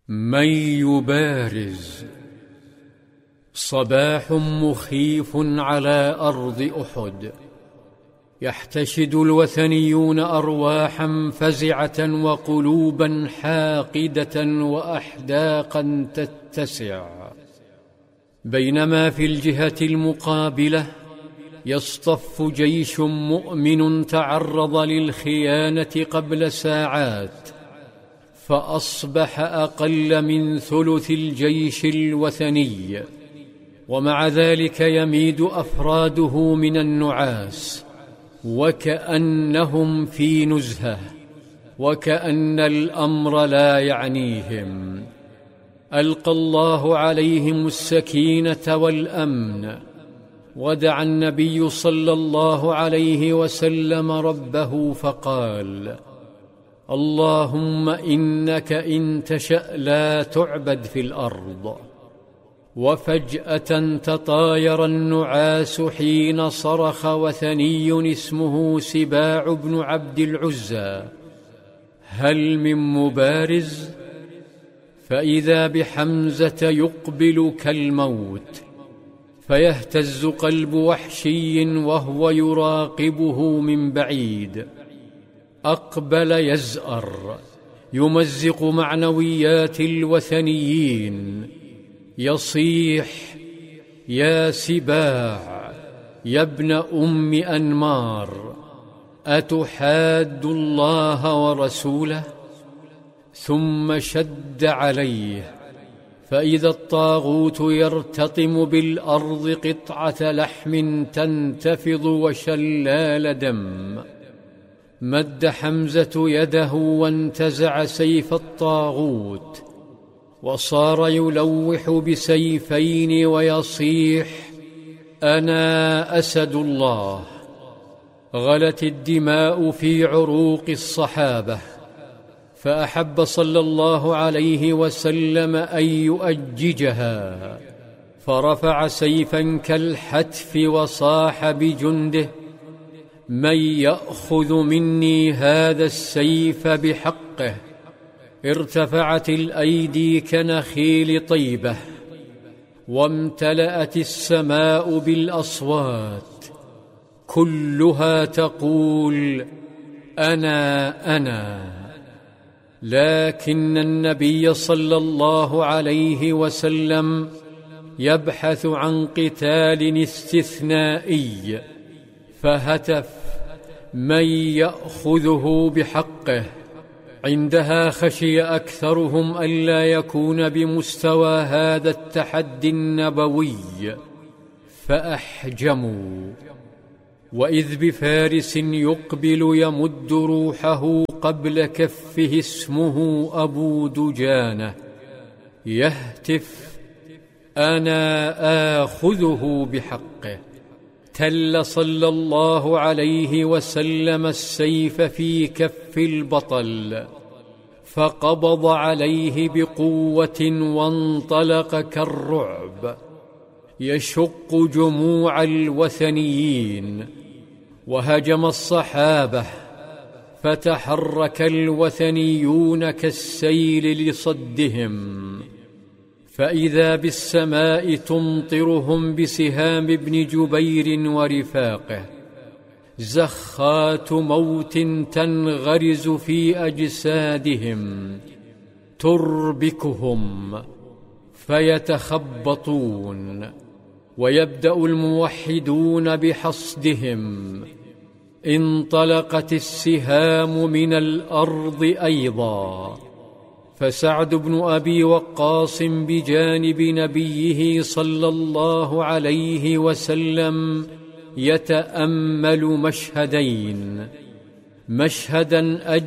من يبارز. صباح مخيف على أرض أحد، يحتشد الوثنيون أرواحا فزعة وقلوبا حاقدة وأحداقا تتسع، بينما في الجهة المقابلة يصطف جيش مؤمن تعرض للخيانة قبل ساعات، فأصبح أقل من ثلث الجيش الوثني، ومع ذلك يميد أفراده من النعاس وكأنهم في نزهة، وكأن الأمر لا يعنيهم. ألقى الله عليهم السكينة والأمن، ودعا النبي صلى الله عليه وسلم ربه فقال: اللهم إنك إن تشأ لا تعبد في الأرض. وفجأة تطاير النعاس حين صرخ وثني اسمه سباع بن عبد العزى: هل من مبارز؟ فإذا بحمزة يقبل كالموت، فيهتز قلب وحشي وهو يراقبه من بعيد. أقبل يزأر، يمزق معنويات الوثنيين، يصيح: يا سباع يا ابن أم أنمار، أتحاد الله ورسوله؟ ثم شد عليه، فإذا الطاغوت يرتطم بالأرض قطعة لحم تنتفض وشلال دم. مد حمزة يده وانتزع سيف الطاغوت، وصار يلوح بسيفين ويصيح: أنا أسد الله. غلت الدماء في عروق الصحابة، فأحب صلى الله عليه وسلم أن يؤججها، فرفع سيفا كالحتف وصاح بجنده: من يأخذ مني هذا السيف بحقه؟ ارتفعت الأيدي كنخيل طيبة، وامتلأت السماء بالأصوات، كلها تقول: أنا. لكن النبي صلى الله عليه وسلم يبحث عن قتال استثنائي، فهتف: من يأخذه بحقه؟ عندها خشي أكثرهم ألا يكون بمستوى هذا التحدي النبوي، فأحجموا. وإذ بفارس يقبل يمد روحه قبل كفه اسمه أبو دجانة، يهتف: أنا آخذه بحقه. تل صلى الله عليه وسلم السيف في كف البطل، فقبض عليه بقوة وانطلق كالرعب، يشق جموع الوثنيين. وهجم الصحابة، فتحرك الوثنيون كالسيل لصدهم، فإذا بالسماء تمطرهم بسهام ابن جبير ورفاقه، زخات موت تنغرز في أجسادهم تربكهم، فيتخبطون، ويبدأ الموحدون بحصدهم. انطلقت السهام من الأرض أيضا، فسعد بن أبي وقاص بجانب نبيه صلى الله عليه وسلم يتأمل مشهدين: مشهدا